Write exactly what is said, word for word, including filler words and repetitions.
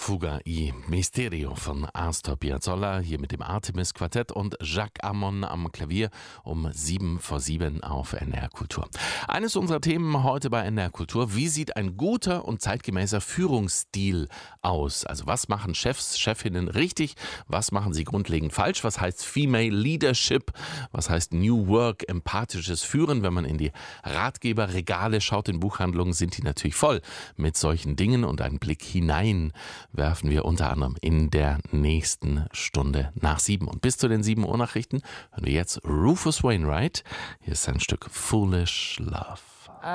Fuga i Misterio von Astor Piazzolla, hier mit dem Artemis Quartett und Jacques Ammon am Klavier um sieben vor sieben auf N D R Kultur. Eines unserer Themen heute bei N D R Kultur: Wie sieht ein guter und zeitgemäßer Führungsstil aus? Also was machen Chefs, Chefinnen richtig? Was machen sie grundlegend falsch? Was heißt Female Leadership? Was heißt New Work, empathisches Führen? Wenn man in die Ratgeberregale schaut in Buchhandlungen, sind die natürlich voll mit solchen Dingen, und einen Blick hinein werfen wir unter anderem in der nächsten Stunde nach sieben. Und bis zu den sieben Uhr Nachrichten hören wir jetzt Rufus Wainwright. Hier ist sein Stück Foolish Love.